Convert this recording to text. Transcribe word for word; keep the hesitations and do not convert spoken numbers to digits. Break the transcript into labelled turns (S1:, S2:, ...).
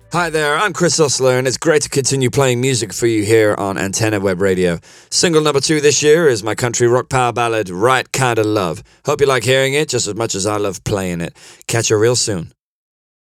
S1: Hi there, I'm Chris Osler, and it's great to continue playing music for you here on Antenna Web Radio. Single number two this year is my country rock power ballad, Right Kinda Love. Hope you like hearing it just as much as I love playing it. Catch you real soon.